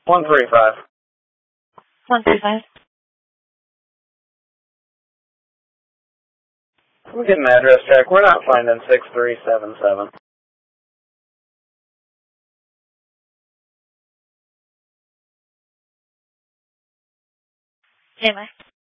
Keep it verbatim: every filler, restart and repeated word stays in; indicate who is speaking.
Speaker 1: one three five.
Speaker 2: one three five.
Speaker 1: We're getting an address check. We're not finding six three seven seven.
Speaker 2: J M I.